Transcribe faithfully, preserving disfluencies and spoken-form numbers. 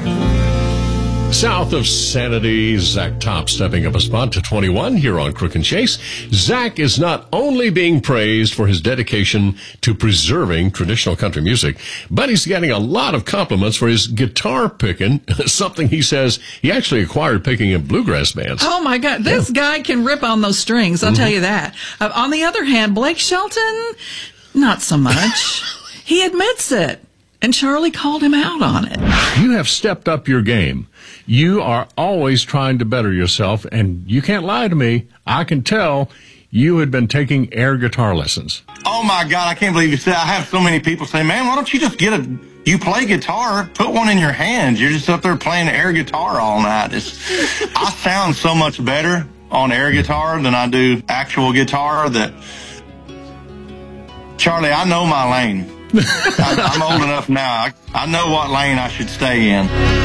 South of Sanity, Zach Top stepping up a spot to twenty-one here on Crook and Chase. Zach is not only being praised for his dedication to preserving traditional country music, but he's getting a lot of compliments for his guitar picking, something he says he actually acquired picking in bluegrass bands. Oh, my God. This yeah. guy can rip on those strings, I'll mm-hmm. tell you that. Uh, on the other hand, Blake Shelton, not so much. He admits it. And Charlie called him out on it. You have stepped up your game. You are always trying to better yourself, and you can't lie to me. I can tell you had been taking air guitar lessons. Oh, my God, I can't believe you said. I have so many people say, man, why don't you just get a, you play guitar, put one in your hands. You're just up there playing air guitar all night. It's, I sound so much better on air guitar than I do actual guitar that, Charlie, I know my lane. I, I'm old enough now. I, I know what lane I should stay in.